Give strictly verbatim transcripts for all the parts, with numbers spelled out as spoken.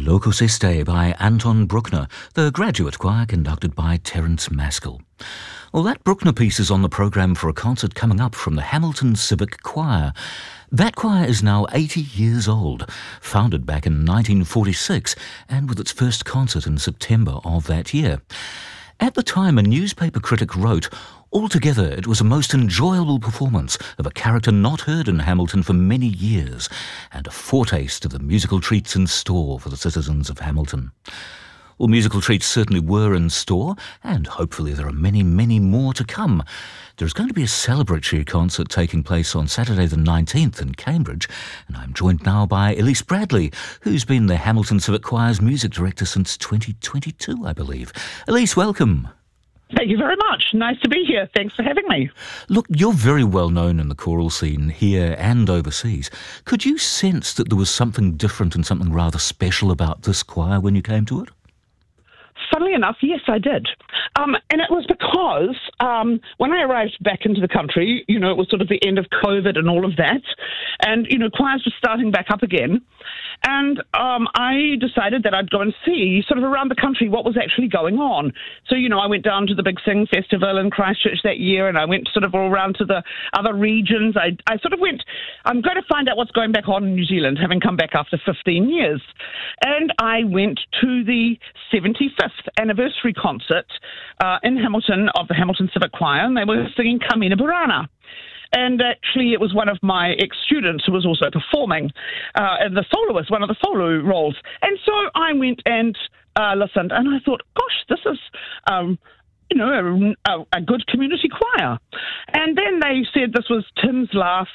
Locus Este by Anton Bruckner, the graduate choir conducted by Terence Maskell. Well, that Bruckner piece is on the programme for a concert coming up from the Hamilton Civic Choir. That choir is now eighty years old, founded back in nineteen forty-six, and with its first concert in September of that year. At the time, a newspaper critic wrote, "Altogether, it was a most enjoyable performance of a character not heard in Hamilton for many years, and a foretaste of the musical treats in store for the citizens of Hamilton." Well, musical treats certainly were in store, and hopefully there are many, many more to come. There's going to be a celebratory concert taking place on Saturday the nineteenth in Cambridge, and I'm joined now by Elise Bradley, who's been the Hamilton Civic Choir's music director since twenty twenty-two, I believe. Elise, welcome. Thank you very much. Nice to be here. Thanks for having me. Look, you're very well known in the choral scene here and overseas. Could you sense that there was something different and something rather special about this choir when you came to it? Funnily enough, yes, I did. Um, and it was because um, when I arrived back into the country, you know, it was sort of the end of COVID and all of that. And, you know, choirs were starting back up again. And um, I decided that I'd go and see sort of around the country what was actually going on. So, you know, I went down to the Big Sing Festival in Christchurch that year, and I went sort of all around to the other regions. I, I sort of went, I'm going to find out what's going back on in New Zealand, having come back after fifteen years. And I went to the seventy-fifth anniversary concert uh, in Hamilton of the Hamilton Civic Choir, and they were singing Carmina Burana. And actually, it was one of my ex-students who was also performing uh, in the soloist, one of the solo roles. And so I went and uh, listened, and I thought, gosh, this is, um, you know, a, a good community choir. And then they said this was Tim's last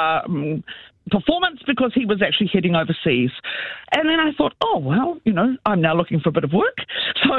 um, performance because he was actually heading overseas. And then I thought, oh, well, you know, I'm now looking for a bit of work. So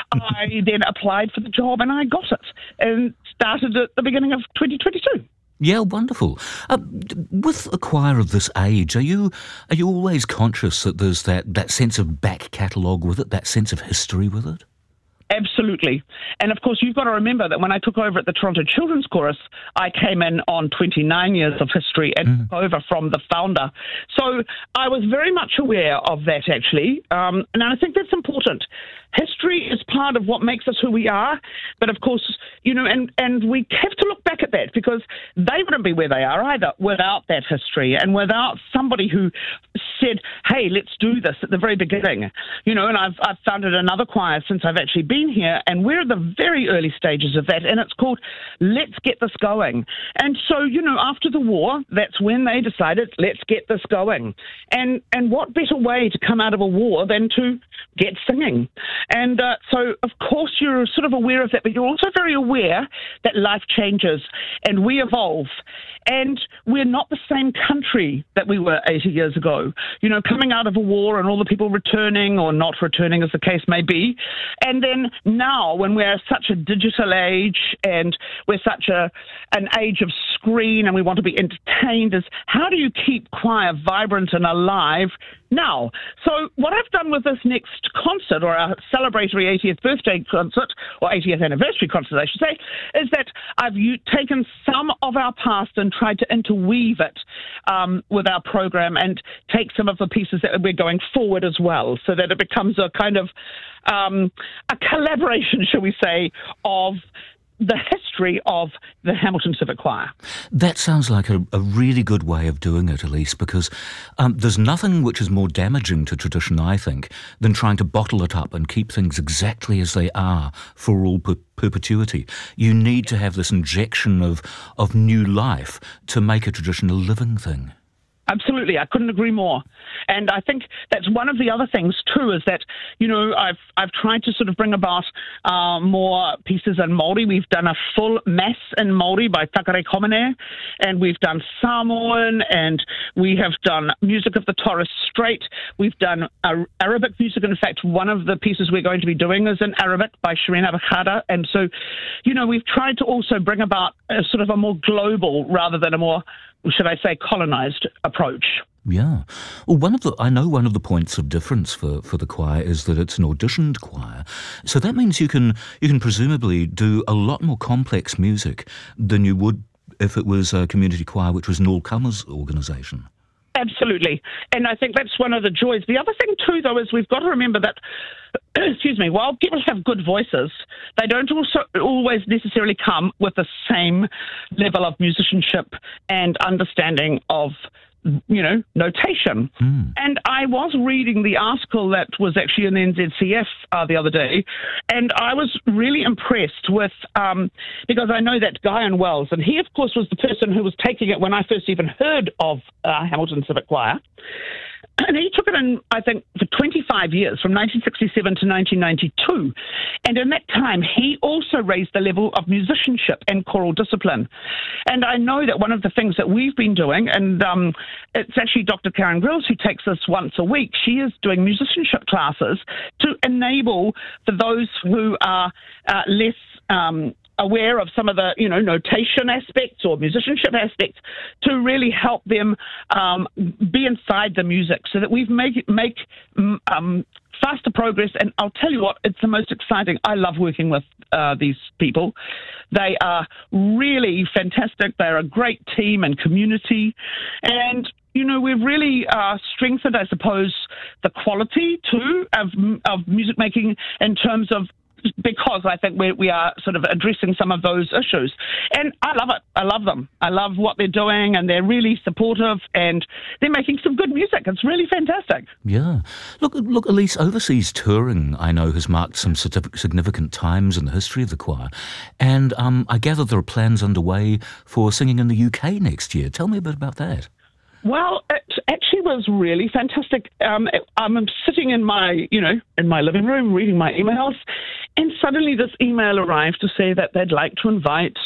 I then applied for the job, and I got it and started at the beginning of twenty twenty-two. Yeah, wonderful. Uh, with a choir of this age, are you are you always conscious that there's that, that sense of back catalogue with it, that sense of history with it? Absolutely. And of course, you've got to remember that when I took over at the Toronto Children's Chorus, I came in on twenty-nine years of history and mm. took over from the founder. So I was very much aware of that, actually. Um, and I think that's important. History is part of what makes us who we are. But of course, you know, and, and we have to look back at that because they wouldn't be where they are either without that history and without somebody who said, hey, let's do this at the very beginning. You know, and I've, I've founded another choir since I've actually been here, and we're at the very early stages of that, and it's called Let's Get This Going. And so, you know, after the war, that's when they decided, let's get this going. And and what better way to come out of a war than to get singing? And uh, so, of course, you're sort of aware of that, but you're also very aware that life changes and we evolve. And we're not the same country that we were eighty years ago. You know, coming out of a war and all the people returning or not returning, as the case may be. And then now, when we're such a digital age and we're such a an age of screen and we want to be entertained, is how do you keep choir vibrant and alive now? So what I've done with this next concert, or our celebratory eightieth birthday concert, or eightieth anniversary concert, I should say, is that I've u- taken some of our past and tried to interweave it um, with our program and take some of the pieces that we're going forward as well, so that it becomes a kind of um, a collaboration, shall we say, of the history of the Hamilton Civic Choir. That sounds like a, a really good way of doing it, Elise, because um, there's nothing which is more damaging to tradition, I think, than trying to bottle it up and keep things exactly as they are for all per- perpetuity. You need to have this injection of, of new life to make a tradition a living thing. Absolutely, I couldn't agree more. And I think that's one of the other things too, is that, you know, I've I've tried to sort of bring about uh, more pieces in Māori. We've done a full mass in Māori by Takare Komene, and we've done Samoan, and we have done music of the Torres Strait. We've done uh, Arabic music. In fact, one of the pieces we're going to be doing is in Arabic by Shireen Abakada. And so, you know, we've tried to also bring about a sort of a more global rather than a more, should I say, colonized approach. Yeah. Well, one of the I know one of the points of difference for, for the choir is that it's an auditioned choir. So that means you can you can presumably do a lot more complex music than you would if it was a community choir which was an all-comers organisation. Absolutely. And I think that's one of the joys. The other thing, too, though, is we've got to remember that, excuse me, while people have good voices, they don't also always necessarily come with the same level of musicianship and understanding of, you know, notation. Mm. And I was reading the article that was actually in N Z C F uh, the other day, and I was really impressed with, um, because I know that Guyon Wells, and he, of course, was the person who was taking it when I first even heard of uh, Hamilton Civic Choir. And he took it in, I think, for twenty-five years, from nineteen sixty-seven to nineteen ninety-two. And in that time, he also raised the level of musicianship and choral discipline. And I know that one of the things that we've been doing, and um, it's actually Doctor Karen Grills who takes us once a week, she is doing musicianship classes to enable for those who are uh, less um aware of some of the, you know, notation aspects or musicianship aspects, to really help them um, be inside the music, so that we've make make um, faster progress. And I'll tell you what, it's the most exciting. I love working with uh, these people. They are really fantastic. They're a great team and community, and you know, we've really uh, strengthened, I suppose, the quality too of of music making in terms of, because I think we we are sort of addressing some of those issues. And I love it. I love them. I love what they're doing, and they're really supportive, and they're making some good music. It's really fantastic. Yeah. Look, look, Elise, overseas touring, I know, has marked some significant times in the history of the choir. And um, I gather there are plans underway for singing in the U K next year. Tell me a bit about that. Well, it actually was really fantastic. Um, I'm sitting in my, you know, in my living room reading my emails, and suddenly this email arrived to say that they'd like to invite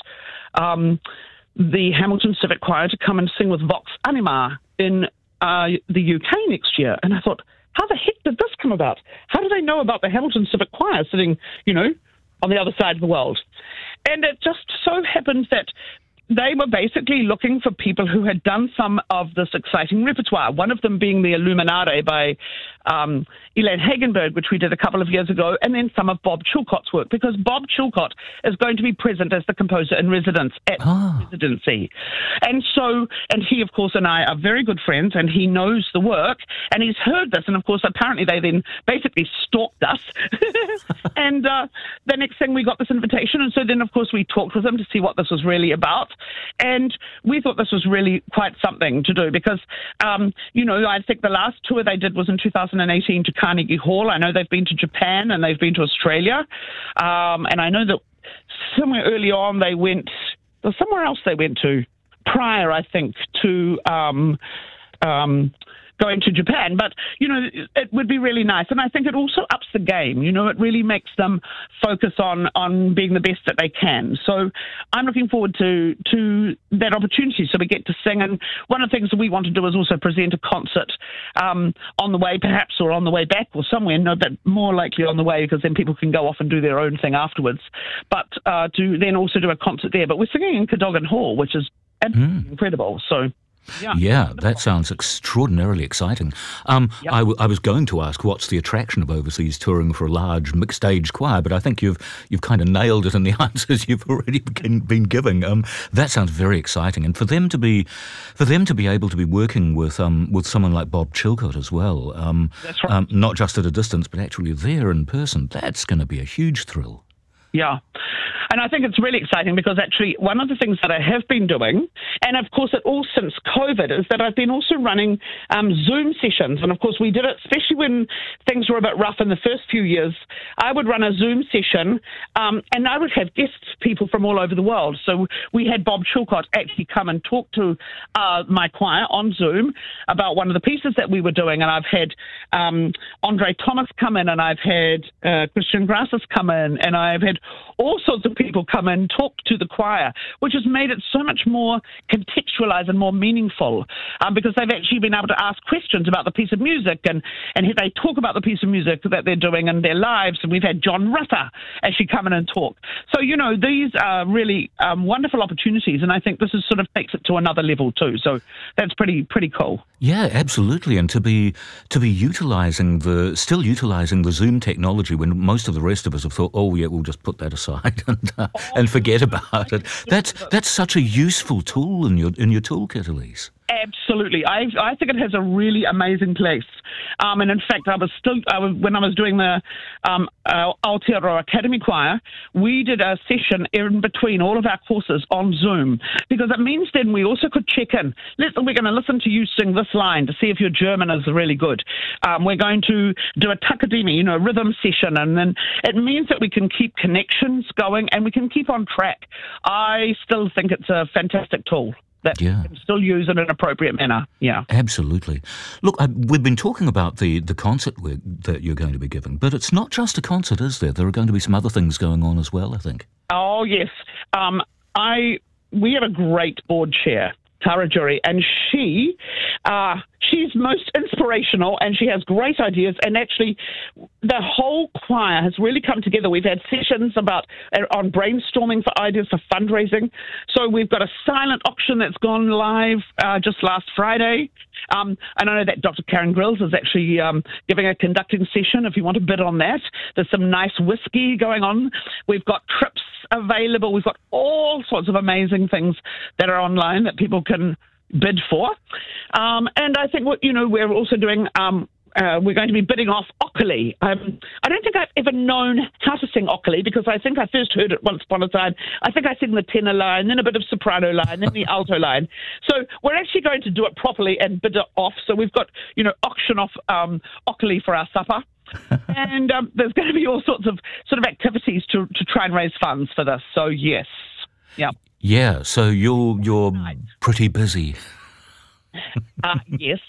um, the Hamilton Civic Choir to come and sing with Vox Anima in uh, the U K next year. And I thought, how the heck did this come about? How do they know about the Hamilton Civic Choir sitting, you know, on the other side of the world? And it just so happened that they were basically looking for people who had done some of this exciting repertoire, one of them being the Illuminare by um, Elaine Hagenberg, which we did a couple of years ago, and then some of Bob Chilcott's work, because Bob Chilcott is going to be present as the composer in residence at oh. residency. And so, and he, of course, and I are very good friends, and he knows the work, and he's heard this, and of course, apparently they then basically stalked us. And uh, the next thing, we got this invitation, and so then, of course, we talked with them to see what this was really about. And we thought this was really quite something to do, because, um, you know, I think the last tour they did was in two thousand eighteen to Carnegie Hall. I know they've been to Japan and they've been to Australia. Um, and I know that somewhere early on they went, there's somewhere else they went to prior, I think, to um, um, going to Japan. But, you know, it would be really nice. And I think it also ups the game. You know, it really makes them focus on, on being the best that they can. So I'm looking forward to to that opportunity, so we get to sing. And one of the things that we want to do is also present a concert um, on the way, perhaps, or on the way back, or somewhere, no, but more likely on the way, because then people can go off and do their own thing afterwards. But uh, to then also do a concert there. But we're singing in Cadogan Hall, which is absolutely mm. incredible. So... Yeah, yeah, that sounds extraordinarily exciting. Um, yep. I, w- I was going to ask what's the attraction of overseas touring for a large mixed-stage choir, but I think you've you've kind of nailed it in the answers you've already been, been giving. Um, that sounds very exciting, and for them to be for them to be able to be working with um, with someone like Bob Chilcott as well, um, that's right. um, not just at a distance, but actually there in person, that's going to be a huge thrill. Yeah. And I think it's really exciting, because actually one of the things that I have been doing, and of course it all since COVID, is that I've been also running um, Zoom sessions. And of course we did it, especially when things were a bit rough in the first few years. I would run a Zoom session um, and I would have guests, people from all over the world. So we had Bob Chilcott actually come and talk to uh, my choir on Zoom about one of the pieces that we were doing. And I've had um, Andre Thomas come in, and I've had uh, Christian Grasses come in, and I've had all sorts of people come and talk to the choir, which has made it so much more contextualized and more meaningful, um, because they've actually been able to ask questions about the piece of music, and, and they talk about the piece of music that they're doing in their lives. And we've had John Rutter actually come in and talk. So, you know, these are really um, wonderful opportunities, and I think this is sort of takes it to another level too. So that's pretty pretty cool. Yeah, absolutely. And to be to be utilizing the still utilizing the Zoom technology when most of the rest of us have thought, oh yeah, we'll just put that aside and uh, and forget about it. That's that's such a useful tool in your in your toolkit, Elise. Absolutely. I I think it has a really amazing place. Um, and in fact, I was still, I was, when I was doing the um, uh, Aotearoa Academy Choir, we did a session in between all of our courses on Zoom, because it means then we also could check in. Let's, we're going to listen to you sing this line to see if your German is really good. Um, we're going to do a takadimi, you know, rhythm session, and then it means that we can keep connections going and we can keep on track. I still think it's a fantastic tool that yeah. we can still use in an appropriate manner. Yeah. Absolutely. Look, I, we've been talking about the, the concert we, that you're going to be giving, but it's not just a concert, is there? There are going to be some other things going on as well, I think. Oh, yes. Um, I we have a great board chair, Tara Jury, and she uh, she's most inspirational, and she has great ideas, and actually the whole choir has really come together. We've had sessions about uh, on brainstorming for ideas for fundraising. So we've got a silent auction that's gone live uh, just last Friday. Um, and I know that Doctor Karen Grills is actually um, giving a conducting session if you want to bid on that. There's some nice whiskey going on. We've got trips available. We've got all sorts of amazing things that are online that people can bid for. Um, and I think, what you know, we're also doing... Um, Uh, we're going to be bidding off Ockerly. Um, I don't think I've ever known how to sing Ockerly, because I think I first heard it once upon a time. I think I sing the tenor line, then a bit of soprano line, then the alto line. So we're actually going to do it properly and bid it off. So we've got, you know, auction off um, Ockerly for our supper. and um, there's going to be all sorts of sort of activities to, to try and raise funds for this. So, yes. Yeah. Yeah, so you're, you're pretty busy. Uh, yes.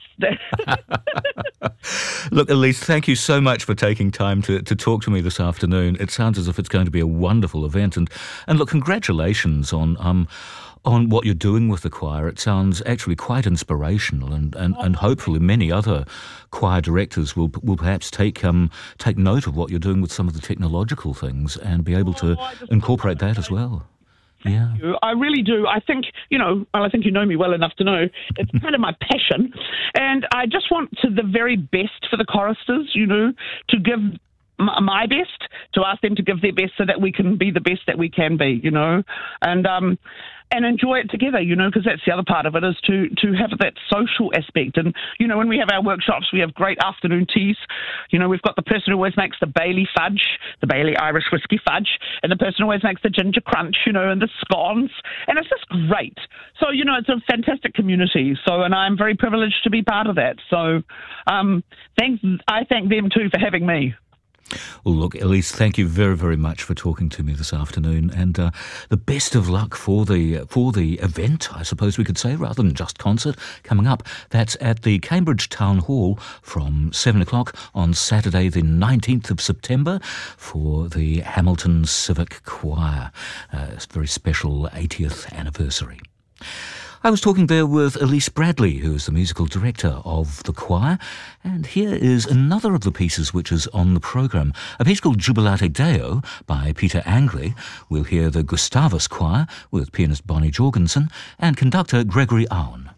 Look, Elise, thank you so much for taking time to, to talk to me this afternoon. It sounds as if it's going to be a wonderful event. And, and look, congratulations on um on what you're doing with the choir. It sounds actually quite inspirational, and, and, and hopefully many other choir directors will will perhaps take um take note of what you're doing with some of the technological things and be able to oh, incorporate that as well. Yeah. You. I really do. I think, you know, well, I think you know me well enough to know it's kind of my passion. And I just want to the very best for the choristers, you know, to give m- my best, to ask them to give their best so that we can be the best that we can be, you know. And, um, and enjoy it together, you know, because that's the other part of it, is to, to have that social aspect. And, you know, when we have our workshops, we have great afternoon teas. You know, we've got the person who always makes the Bailey fudge, the Bailey Irish whiskey fudge, and the person who always makes the ginger crunch, you know, and the scones. And it's just great. So, you know, it's a fantastic community. So, and I'm very privileged to be part of that. So, um, thanks, I thank them too for having me. Well, look, Elise, thank you very, very much for talking to me this afternoon, and uh, the best of luck for the for the event, I suppose we could say, rather than just concert, coming up. That's at the Cambridge Town Hall from seven o'clock on Saturday the nineteenth of September for the Hamilton Civic Choir. Uh, it's a very special eightieth anniversary. I was talking there with Elise Bradley, who is the musical director of the choir, and here is another of the pieces which is on the programme, a piece called Jubilate Deo by Peter Angley. We'll hear the Gustavus Choir with pianist Bonnie Jorgensen and conductor Gregory Aun.